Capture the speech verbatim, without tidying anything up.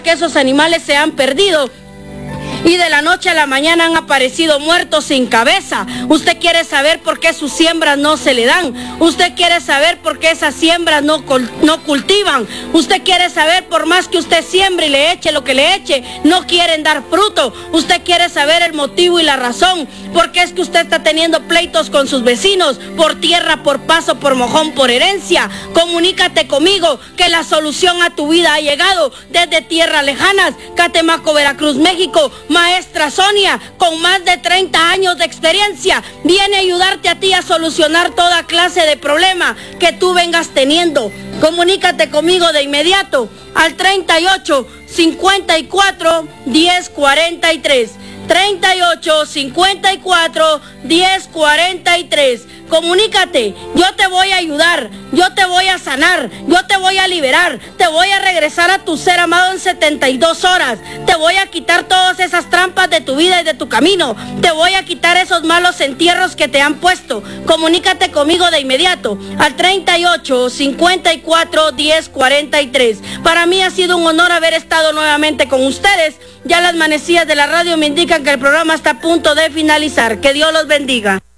porque esos animales se han perdido y de la noche a la mañana han aparecido muertos sin cabeza. Usted quiere saber por qué sus siembras no se le dan. Usted quiere saber por qué esas siembras no, no cultivan. Usted quiere saber por más que usted siembre y le eche lo que le eche, no quieren dar fruto. Usted quiere saber el motivo y la razón. ¿Por qué es que usted está teniendo pleitos con sus vecinos? Por tierra, por paso, por mojón, por herencia. Comunícate conmigo que la solución a tu vida ha llegado desde tierras lejanas. Catemaco, Veracruz, México. Maestra Sonia, con más de treinta años de experiencia, viene a ayudarte a ti a solucionar toda clase de problema que tú vengas teniendo. Comunícate conmigo de inmediato al treinta y ocho, cincuenta y cuatro, diez, cuarenta y tres. treinta y ocho, cincuenta y cuatro, diez, cuarenta y tres. Comunícate, yo te voy a ayudar, yo te voy a sanar, yo te voy a liberar, te voy a regresar a tu ser amado en setenta y dos horas, te voy a quitar todas esas trampas de tu vida y de tu camino, te voy a quitar esos malos entierros que te han puesto. Comunícate conmigo de inmediato al treinta y ocho, cincuenta y cuatro, diez, cuarenta y tres. Para mí ha sido un honor haber estado nuevamente con ustedes. Ya las manecillas de la radio me indican que el programa está a punto de finalizar. Que Dios los bendiga.